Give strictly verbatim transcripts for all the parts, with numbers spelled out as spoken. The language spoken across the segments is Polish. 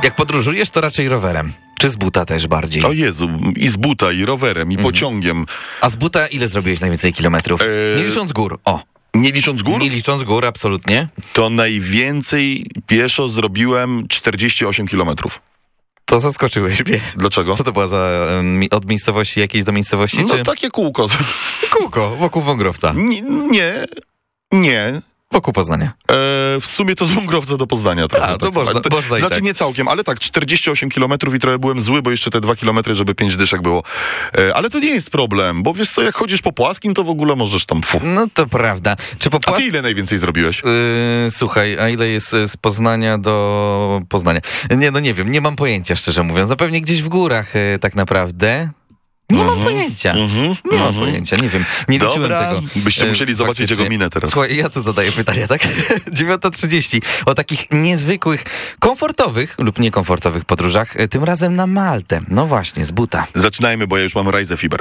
Jak podróżujesz, to raczej rowerem. Czy z buta też bardziej? O Jezu, i z buta, i rowerem, i mhm. pociągiem. A z buta ile zrobiłeś najwięcej kilometrów? Eee... Nie licząc gór, o. Nie licząc gór? Nie licząc gór, absolutnie. To najwięcej pieszo zrobiłem czterdzieści osiem kilometrów. To zaskoczyłeś mnie. Dlaczego? Co to była za... od miejscowości jakiejś do miejscowości? No czy... takie kółko. Kółko, wokół Wągrowca. Nie, nie. nie. Wokół Poznania. E, w sumie to z Wągrowca do Poznania. Trochę, A, to tak. można, to, można Znaczy tak. nie całkiem, ale tak, czterdzieści osiem kilometrów i trochę byłem zły, bo jeszcze te dwa kilometry, żeby pięć dyszek było. E, ale to nie jest problem, bo wiesz co, jak chodzisz po płaskim, to w ogóle możesz tam... Fu. No to prawda. Czy po płas... A ty ile najwięcej zrobiłeś? Yy, słuchaj, a ile jest z Poznania do Poznania? Nie, no nie wiem, nie mam pojęcia, szczerze mówiąc. No pewnie gdzieś w górach yy, tak naprawdę... Nie mm-hmm, mam pojęcia. Mm-hmm, nie mam mm-hmm. pojęcia, nie wiem. Nie Dobra, liczyłem tego. Byście musieli zobaczyć faktycznie. Jego minę teraz. Słuchaj, ja tu zadaję pytania, tak? dziewiąta trzydzieści. O takich niezwykłych, komfortowych lub niekomfortowych podróżach, tym razem na Maltę. No właśnie, z buta. Zaczynajmy, bo ja już mam Reisefiber.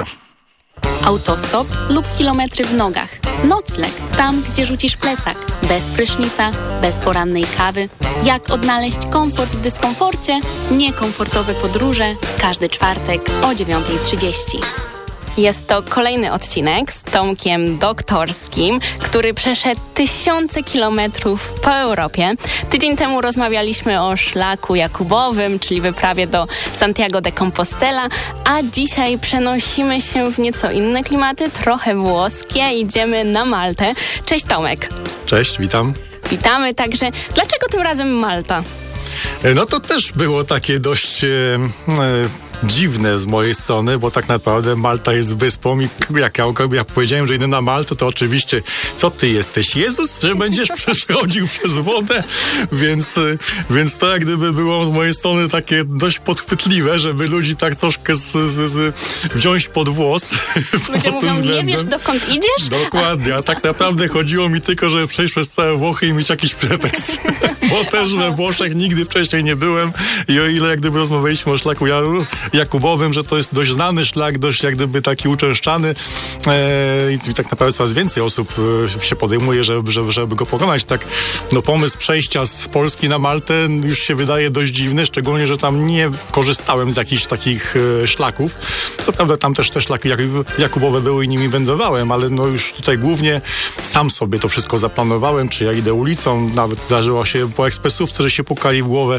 Autostop lub kilometry w nogach. Nocleg, tam gdzie rzucisz plecak. Bez prysznica, bez porannej kawy. Jak odnaleźć komfort w dyskomforcie? Niekomfortowe podróże. Każdy czwartek o dziewiąta trzydzieści. Jest to kolejny odcinek z Tomkiem Doktorskim, który przeszedł tysiące kilometrów po Europie. Tydzień temu rozmawialiśmy o szlaku jakubowym, czyli wyprawie do Santiago de Compostela, a dzisiaj przenosimy się w nieco inne klimaty, trochę włoskie. Idziemy na Maltę. Cześć Tomek. Cześć, witam. Witamy, także dlaczego tym razem Malta? No to też było takie dość... E, e, dziwne z mojej strony, bo tak naprawdę Malta jest wyspą i jak ja, jak powiedziałem, że idę na Maltę, to oczywiście, co ty jesteś, Jezus, że będziesz przechodził przez wodę, więc, więc to jak gdyby było z mojej strony takie dość podchwytliwe, żeby ludzi tak troszkę z, z, z, wziąć pod włos. Ludzie mówią, względem. Nie wiesz, dokąd idziesz? Dokładnie, a tak naprawdę chodziło mi tylko, żeby przejść przez całe Włochy i mieć jakiś pretekst, bo też we Włoszech nigdy wcześniej nie byłem i o ile jak gdyby rozmawialiśmy o szlaku Jaru, Jakubowym, że to jest dość znany szlak, dość jak gdyby taki uczęszczany e, i tak naprawdę coraz więcej osób e, się podejmuje, żeby, żeby, żeby go pokonać. Tak, no pomysł przejścia z Polski na Maltę już się wydaje dość dziwny, szczególnie, że tam nie korzystałem z jakichś takich e, szlaków. Co prawda tam też te szlaki jak, Jakubowe były i nimi wędrowałem, ale no już tutaj głównie sam sobie to wszystko zaplanowałem, czy ja idę ulicą, nawet zdarzyło się po ekspresówce, że się pukali w głowę,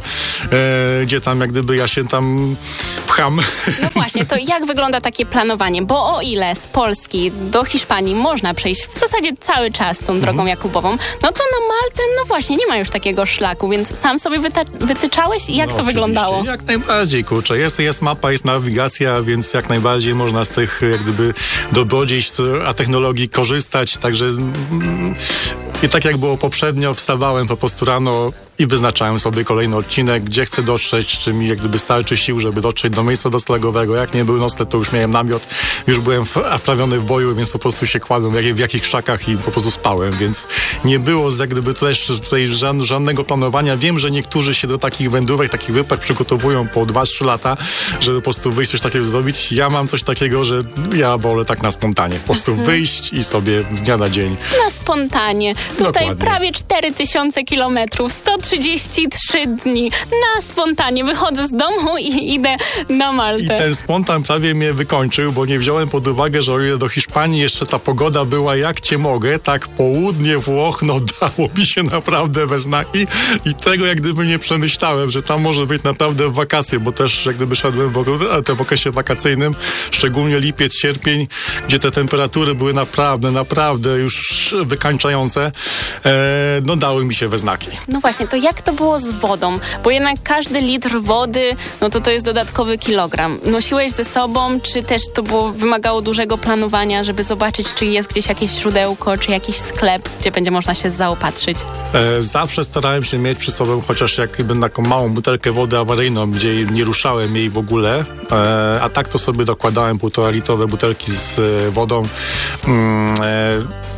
e, gdzie tam jak gdyby ja się tam pcham. No właśnie, to jak wygląda takie planowanie? Bo o ile z Polski do Hiszpanii można przejść w zasadzie cały czas tą drogą mhm. Jakubową, no to na Maltę, no właśnie, nie ma już takiego szlaku, więc sam sobie wyta- wytyczałeś i jak no, to wyglądało? Jak najbardziej, kurczę. Jest, jest mapa, jest nawigacja, więc jak najbardziej można z tych jak gdyby dobrodziejstw a technologii korzystać, także mm, i tak jak było poprzednio, wstawałem po prostu rano i wyznaczałem sobie kolejny odcinek, gdzie chcę dotrzeć, czy mi jak gdyby starczy sił, żeby dotrzeć do miejsca noclegowego. Jak nie był nocleg, to już miałem namiot, już byłem wprawiony w boju, więc po prostu się kładłem w, jak, w jakichś krzakach i po prostu spałem, więc nie było jak gdyby też tutaj żan, żadnego planowania. Wiem, że niektórzy się do takich wędrówek, takich wypraw przygotowują po dwa trzy lata, żeby po prostu wyjść coś takiego zrobić. Ja mam coś takiego, że ja wolę tak na spontanie. Po prostu mhm. wyjść i sobie z dnia na dzień. Na spontanie. Tutaj Dokładnie. Prawie cztery tysiące kilometrów, sto trzydzieści trzy dni. Na spontanie wychodzę z domu i idę na Maltę. I ten spontan prawie mnie wykończył, bo nie wziąłem pod uwagę, że o ile do Hiszpanii jeszcze ta pogoda była jak cię mogę, tak południe Włoch, no dało mi się naprawdę we znaki i tego jak gdyby nie przemyślałem, że tam może być naprawdę wakacje, bo też jak gdyby szedłem w, w okresie wakacyjnym, szczególnie lipiec, sierpień, gdzie te temperatury były naprawdę, naprawdę już wykańczające, e, no dały mi się we znaki. No właśnie, to jak to było z wodą? Bo jednak każdy litr wody, no to to jest dodatkowy kilogram. Nosiłeś ze sobą, czy też to było, wymagało dużego planowania, żeby zobaczyć, czy jest gdzieś jakieś źródełko, czy jakiś sklep, gdzie będzie można się zaopatrzyć? E, zawsze starałem się mieć przy sobie chociaż jakby taką małą butelkę wody awaryjną, gdzie nie ruszałem jej w ogóle, e, a tak to sobie dokładałem półtora litrowe butelki z e, wodą. Mm, e,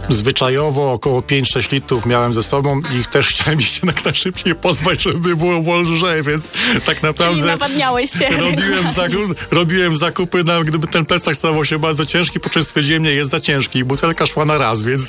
Zwyczajowo około pięć sześć litrów miałem ze sobą i też chciałem się jak najszybciej pozbyć, żeby było lżej, więc tak naprawdę... Czyli nawadniałeś się. Robiłem, zakup, robiłem zakupy, na, gdyby ten plecak stawał się bardzo ciężki, po czym stwierdziłem, nie, jest za ciężki i butelka szła na raz, więc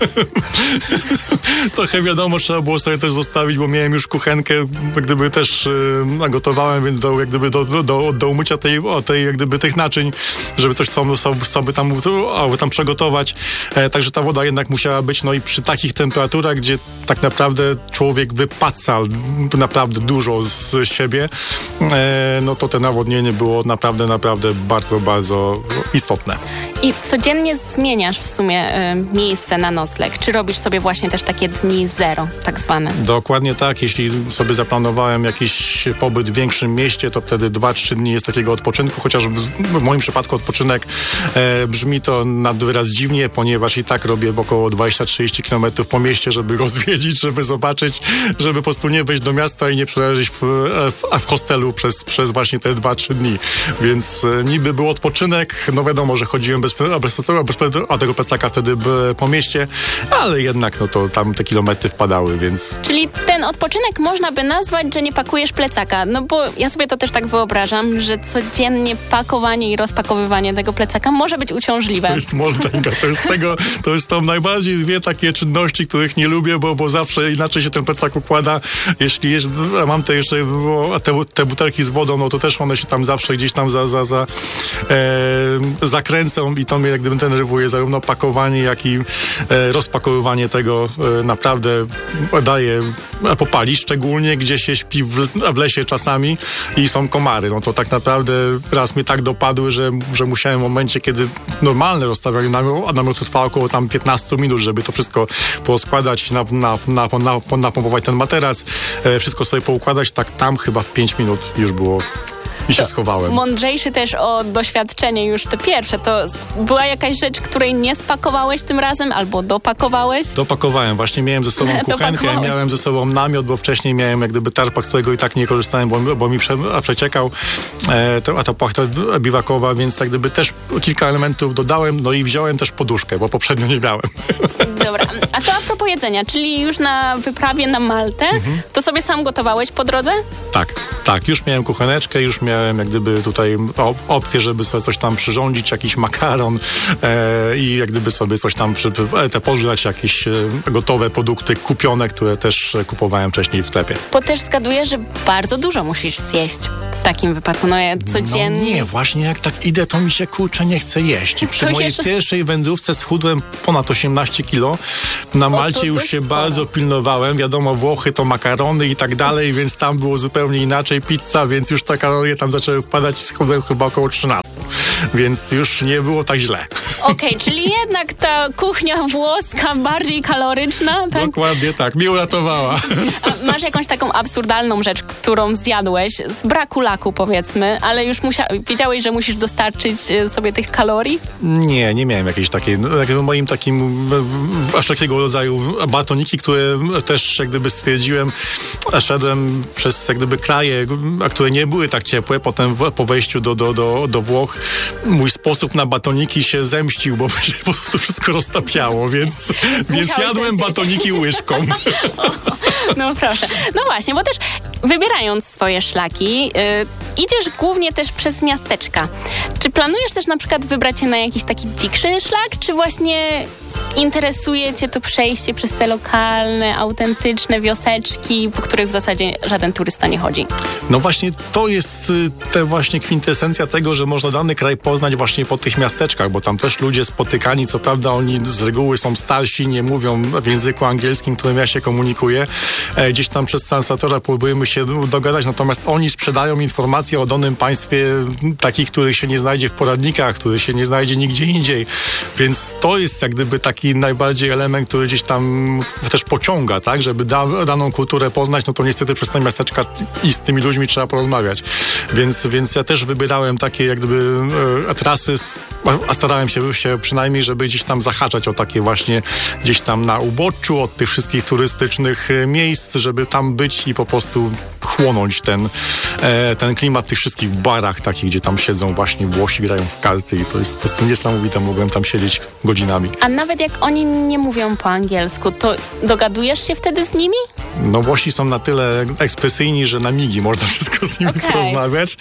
trochę wiadomo, trzeba było sobie też zostawić, bo miałem już kuchenkę, jak gdyby też y, nagotowałem, więc do, jak gdyby do, do, do, do umycia tej, o, tej, jak gdyby tych naczyń, żeby coś sobie, sobie tam, o, tam przygotować. E, także ta woda jednak musiała być, no i przy takich temperaturach, gdzie tak naprawdę człowiek wypaca naprawdę dużo z siebie, e, no to te nawodnienie było naprawdę, naprawdę bardzo, bardzo istotne. I codziennie zmieniasz w sumie y, miejsce na nocleg. Czy robisz sobie właśnie też takie dni zero, tak zwane? Dokładnie tak. Jeśli sobie zaplanowałem jakiś pobyt w większym mieście, to wtedy dwa trzy dni jest takiego odpoczynku, chociaż w moim przypadku odpoczynek e, brzmi to nad wyraz dziwnie, ponieważ i tak robię około dwadzieścia trzydzieści kilometrów po mieście, żeby go zwiedzić, żeby zobaczyć, żeby po prostu nie wejść do miasta i nie przeleżeć w, w, w hostelu przez, przez właśnie te dwa trzy dni. Więc e, niby był odpoczynek, no wiadomo, że chodziłem bez, bez, bez, bez a tego plecaka wtedy po mieście, ale jednak no to tam te kilometry wpadały, więc... Czyli ten odpoczynek można by nazwać, że nie pakujesz plecaka, no bo ja sobie to też tak wyobrażam, że codziennie pakowanie i rozpakowywanie tego plecaka może być uciążliwe. To jest mądrego, to jest tego, to jest to najbardziej dwie takie czynności, których nie lubię, bo, bo zawsze inaczej się ten plecak układa. Jeśli jest, mam te jeszcze te, te butelki z wodą, no to też one się tam zawsze gdzieś tam za, za, za e, zakręcą i to mnie jak gdyby denerwuje, zarówno pakowanie, jak i e, rozpakowywanie tego e, naprawdę daje popalić, szczególnie gdzie się śpi w, w lesie czasami i są komary. No to tak naprawdę raz mnie tak dopadły, że, że musiałem w momencie, kiedy normalne rozstawianie namiotu, namiotu trwało około tam piętnaście minut, żeby to wszystko poskładać, na, na, na, na, napompować ten materac, e, wszystko sobie poukładać, tak tam chyba w pięć minut już było i się schowałem. Mądrzejszy też o doświadczenie już te pierwsze. To była jakaś rzecz, której nie spakowałeś tym razem albo dopakowałeś? Dopakowałem. Właśnie miałem ze sobą kuchenkę, miałem ze sobą namiot, bo wcześniej miałem jak gdyby tarpak, z którego i tak nie korzystałem, bo, bo mi prze, przeciekał, e, to, a ta płachta biwakowa, więc tak gdyby też kilka elementów dodałem, no i wziąłem też poduszkę, bo poprzednio nie miałem. Dobra, a to a propos jedzenia, czyli już na wyprawie na Maltę, mhm. to sobie sam gotowałeś po drodze? Tak, tak. Już miałem kucheneczkę, już miałem jak gdyby tutaj op- opcję, żeby sobie coś tam przyrządzić, jakiś makaron e, i jak gdyby sobie coś tam przy, te pożreć, jakieś e, gotowe produkty kupione, które też kupowałem wcześniej w sklepie. Bo też zgaduję, że bardzo dużo musisz zjeść w takim wypadku, no ja codziennie... No nie, właśnie jak tak idę, to mi się kurczę nie chce jeść. I przy to mojej jeszcze... pierwszej wędrówce schudłem ponad osiemnaście kilo. Na Malcie już się sporo. Bardzo pilnowałem. Wiadomo, Włochy to makarony i tak dalej, więc tam było zupełnie inaczej. Pizza, więc już te kalorie tam zaczęły wpadać i schudłem chyba około trzynaście. Więc już nie było tak źle. Okej, okay, czyli jednak ta kuchnia włoska bardziej kaloryczna, tak? Dokładnie tak, mnie uratowała. A masz jakąś taką absurdalną rzecz, którą zjadłeś z braku laku, powiedzmy, ale już musia- wiedziałeś, że musisz dostarczyć sobie tych kalorii? Nie, nie miałem jakiejś takiej, no, jak moim takim aż takiego rodzaju batoniki, które też jak gdyby stwierdziłem, szedłem przez jak gdyby kraje, a które nie były tak ciepłe, potem w, po wejściu do, do, do, do Włoch mój sposób na batoniki się zemścił, bo się po prostu wszystko roztapiało, więc, więc jadłem batoniki łyżką. O, no proszę. No właśnie, bo też wybierając swoje szlaki, yy, idziesz głównie też przez miasteczka. Czy planujesz też na przykład wybrać się na jakiś taki dzikszy szlak, czy właśnie interesuje cię to przejście przez te lokalne, autentyczne wioseczki, po których w zasadzie żaden turysta nie chodzi? No właśnie to jest te właśnie kwintesencja tego, że można dany kraj poznać właśnie po tych miasteczkach, bo tam też ludzie spotykani, co prawda oni z reguły są starsi, nie mówią w języku angielskim, którym ja się komunikuję. E, gdzieś tam przez translatora próbujemy się dogadać, natomiast oni sprzedają informacje o danym państwie takich, których się nie znajdzie w poradnikach, których się nie znajdzie nigdzie indziej. Więc to jest jak gdyby taki najbardziej element, który gdzieś tam też pociąga, tak? Żeby da, daną kulturę poznać, no to niestety przez te miasteczka i z tymi ludźmi trzeba porozmawiać. Więc, więc ja też wybierałem takie jak gdyby e, trasy a starałem się, się przynajmniej, żeby gdzieś tam zahaczać o takie właśnie gdzieś tam na uboczu od tych wszystkich turystycznych miejsc, żeby tam być i po prostu chłonąć ten, e, ten klimat tych wszystkich barach takich, gdzie tam siedzą właśnie Włosi, grają w karty i to jest po prostu niesamowite, mogłem tam siedzieć godzinami. A nawet jak oni nie mówią po angielsku, to dogadujesz się wtedy z nimi? No Włosi są na tyle ekspresyjni, że na migi można wszystko z nimi okay. porozmawiać.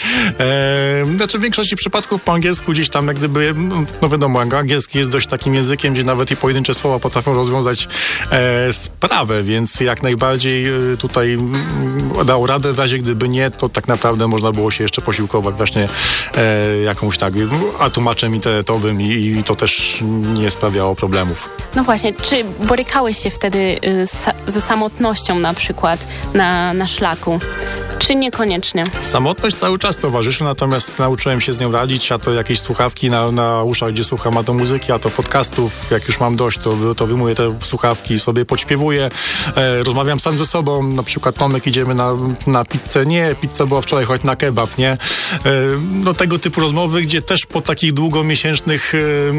E, znaczy w większości przypadków po angielsku gdzieś tam jak gdyby, no wiadomo, angielski jest dość takim językiem, gdzie nawet i pojedyncze słowa potrafią rozwiązać e, sprawę, więc jak najbardziej e, tutaj m, dał radę. W razie gdyby nie, to tak naprawdę można było się jeszcze posiłkować właśnie e, jakąś tak, a tłumaczem internetowym i, i to też nie sprawiało problemów. No właśnie, czy borykałeś się wtedy y, sa, ze samotnością na przykład na, na szlaku? Czy niekoniecznie? Samotność cały czas towarzyszy, natomiast nauczyłem się z nią radzić, a to jakieś słuchawki na, na uszach, gdzie słucham, a to muzyki, a to podcastów. Jak już mam dość, to, to wyjmuję te słuchawki i sobie podśpiewuję. E, rozmawiam sam ze sobą, na przykład Tomek, idziemy na, na pizzę. Nie, pizza była wczoraj, choć na kebab, nie? E, no tego typu rozmowy, gdzie też po takich długomiesięcznych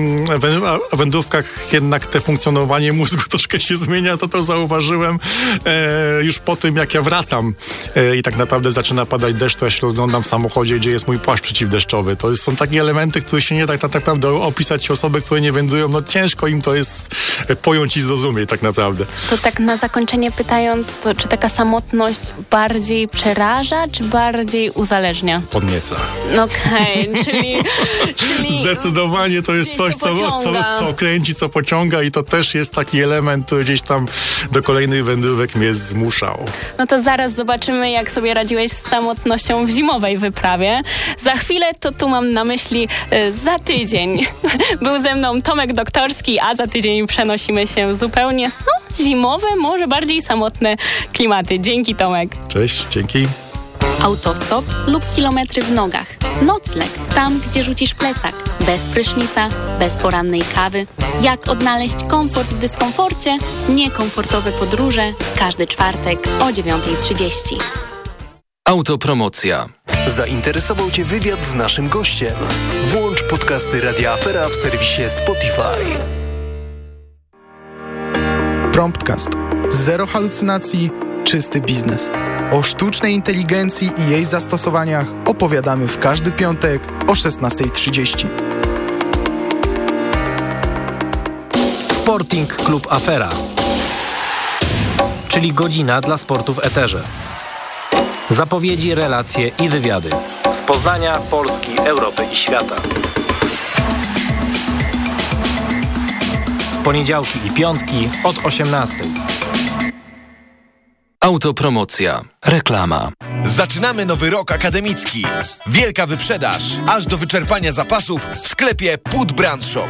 e, wędrówkach jednak te funkcjonowanie mózgu troszkę się zmienia, to to zauważyłem e, już po tym, jak ja wracam e, i tak naprawdę naprawdę zaczyna padać deszcz, to ja się rozglądam w samochodzie, gdzie jest mój płaszcz przeciwdeszczowy. To są takie elementy, które się nie da tak naprawdę opisać. Osoby, które nie wędrują, no ciężko im to jest pojąć i zrozumieć tak naprawdę. To tak na zakończenie pytając, to czy taka samotność bardziej przeraża, czy bardziej uzależnia? Podnieca. No okej, okay, czyli, czyli... Zdecydowanie to jest coś, co, co, co kręci, co pociąga i to też jest taki element, który gdzieś tam do kolejnych wędrówek mnie zmuszał. No to zaraz zobaczymy, jak sobie radziłeś z samotnością w zimowej wyprawie. Za chwilę to tu mam na myśli y, za tydzień. Był ze mną Tomek Doktorski, a za tydzień przenosimy się zupełnie no, zimowe, może bardziej samotne klimaty. Dzięki, Tomek. Cześć, dzięki. Autostop lub kilometry w nogach. Nocleg, tam gdzie rzucisz plecak. Bez prysznica, bez porannej kawy. Jak odnaleźć komfort w dyskomforcie? Niekomfortowe podróże. Każdy czwartek o dziewiąta trzydzieści. Autopromocja. Zainteresował Cię wywiad z naszym gościem? Włącz podcasty Radia Afera w serwisie Spotify. Promptcast. Zero halucynacji, czysty biznes. O sztucznej inteligencji i jej zastosowaniach opowiadamy w każdy piątek o szesnasta trzydzieści. Sporting Klub Afera, czyli godzina dla sportu w eterze. Zapowiedzi, relacje i wywiady z Poznania, Polski, Europy i świata. W poniedziałki i piątki od osiemnastej. Autopromocja. Reklama. Zaczynamy nowy rok akademicki. Wielka wyprzedaż, aż do wyczerpania zapasów w sklepie Put Brand Shop.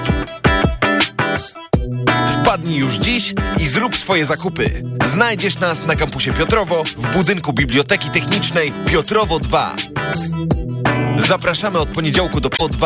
Wpadnij już dziś i zrób swoje zakupy. Znajdziesz nas na kampusie Piotrowo w budynku Biblioteki Technicznej Piotrowo dwa. Zapraszamy od poniedziałku do po dwa.